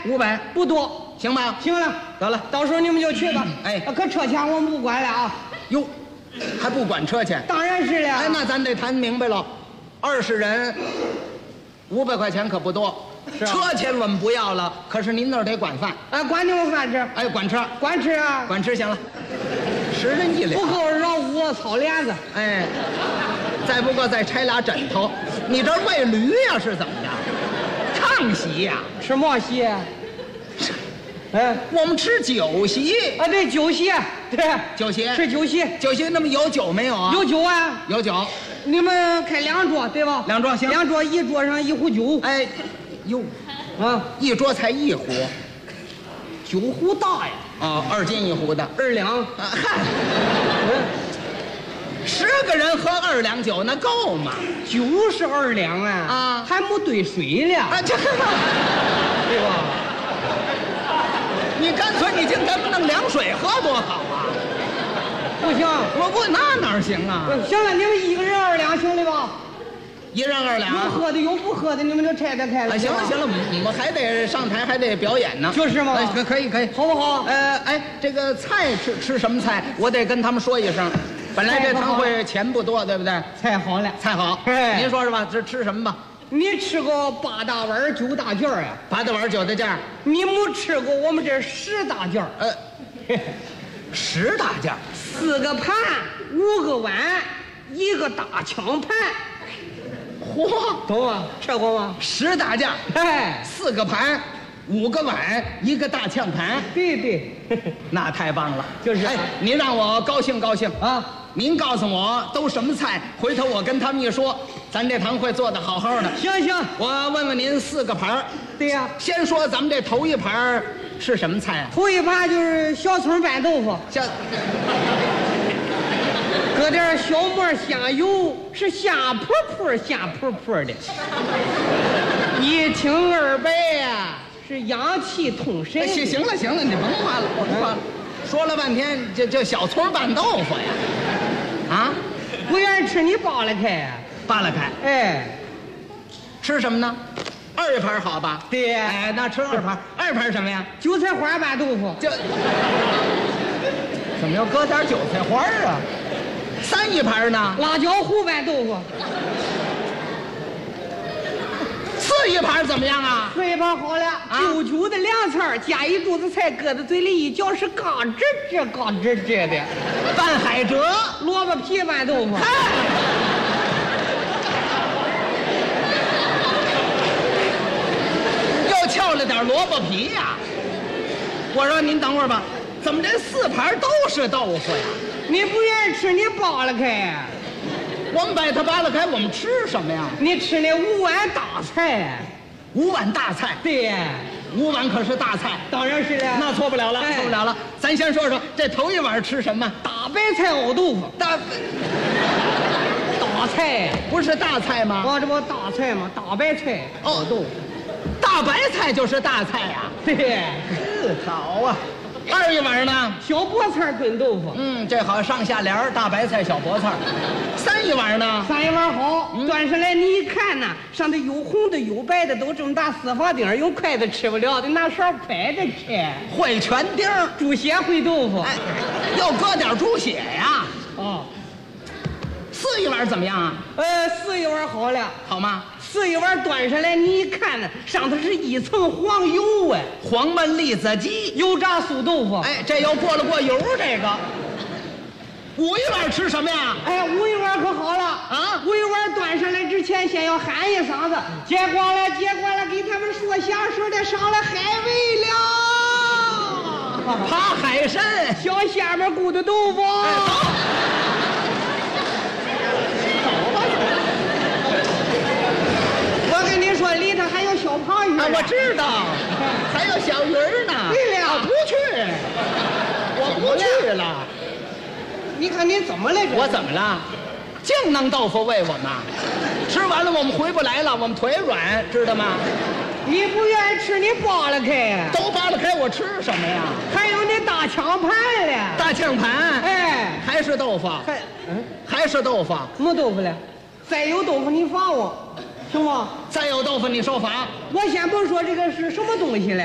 500 不多， 行吧？ 行了， 得了， 到时候你们就去吧。 哎可车钱我们不管了啊。 哟，还不管车钱？ 当然是了。 哎，那咱得谈明白了，20人，500块钱可不多。 是啊车钱我们不要了，可是您那儿得管饭。 管你们饭吃， 哎，管车， 管吃啊， 管吃行了，10人1两。 不够绕屋草帘子。 哎，再不过再拆俩枕头，你这喂驴呀、是怎么着？炕席呀、 吃毛席？哎， 我们吃酒席。 啊，对，酒席，对， 酒席吃酒席， 酒席，那么有酒没有啊？ 有酒啊。 有酒。 你们开2桌对吧 ？2桌行。 2桌，一桌上1壶酒。 哎，哟， 啊， 一桌才1壶。 酒壶大呀哦，2斤1壶的。 ，2两。 嗨，10个人喝2两酒，那够吗？ 酒是2两啊， 啊还没兑水了， 啊，这对吧？ 你干脆你就给我们弄凉水喝多好啊！ 不行， 我不那哪行啊？ 行了，你们1个人2两行了吧？ 1人2两。 有喝的有不喝的，你们就拆开了。 哎，行了行了，我们还得上台，还得表演呢。 就是嘛哎可以， 好不好？ 哎，这个菜吃什么菜？我得跟他们说一声。本来这堂会钱不多，对不对？ 菜好了， 菜好， 哎您说是吧？这吃什么吧？ 你吃过8大碗9大件呀？ 8大碗9大件。 你没吃过我们这10大件 10大件 ，4个盘，5个碗，1个大枪盘。 嚯， 懂吗？吃过吗？ 10大件， 哎， 4个盘，5个碗，1个大炝盘。 对， 那太棒了， 就是哎，您让我高兴高兴啊！ 您告诉我都什么菜，回头我跟他们一说，咱这堂会做得好好的。 行， 我问问您4个盘儿。 对呀， 先说咱们这头一盘儿是什么菜啊？ 头一盘就是小葱拌豆腐， 像搁点小末香油，是香扑扑的。1清2白呀，是阳气通神。 哎行了，你甭夸了，说了半天就小葱拌豆腐呀，啊， 不愿意吃你扒拉开呀。 扒拉开。 哎， 吃什么呢？2盘好吧？ 对哎，那吃2盘。2盘什么呀？ 韭菜花拌豆腐。 就怎么要搁点韭菜花啊？3一盘呢辣椒糊拌豆腐。 4一盘怎么样啊 4一盘好了，久的凉菜加一肚子菜，搁在嘴里一嚼是嘎吱吱的。 拌海蜇， 萝卜皮拌豆腐。 又翘了点萝卜皮呀。我说您等会儿吧，怎么这4盘都是豆腐呀？ 你不愿意吃，你扒拉开。 我们把它扒拉开，我们吃什么呀？ 你吃那5碗大菜。 5碗大菜， 对 ，5碗可是大菜， 当然是了， 那错不了了，错不了了。咱先说说这头一碗吃什么？ 大白菜熬豆腐。大菜不是大菜吗？ 这不大菜吗？大白菜熬豆腐， 大白菜就是大菜呀。 对， 好啊。2一碗呢？ 小菠菜炖豆腐。 这好，上下联大白菜、小菠菜。3一碗呢 ？3一碗好，端上来你一看呐，上头有红的有白的，都这么大四方丁，用筷子吃不了的，拿勺掰着吃。 烩全丁， 猪血烩豆腐。 哎，又搁点猪血呀。 哦 ，4一碗怎么样啊 ？4一碗好了， 好吗 ？4一碗端上来，你一看呢，上头是1层黄油啊， 黄焖栗子鸡， 油炸素豆腐。 哎，这又过了油，这个。5一碗吃什么呀？ 哎，5一碗可好了啊 ！5一碗端上来之前，先要喊一嗓子，接光了，给他们说相声的上来海味了。 扒海参， 小虾米咕的豆腐。 哎， 我跟你说，里头还有小螃鱼。 我知道，还有小鱼呢。 对了， 我不去了。 你看你怎么了？ 我怎么了？净弄豆腐喂我们，吃完了我们回不来了，我们腿软，知道吗？ 你不愿意吃，你扒拉开。 都扒拉开，我吃什么呀？ 还有那大炝盘了。 大炝盘， 哎， 还是豆腐？还是豆腐？ 没豆腐了。再有豆腐你罚我，行吗？ 再有豆腐你受罚。 我先不说这个是什么东西了。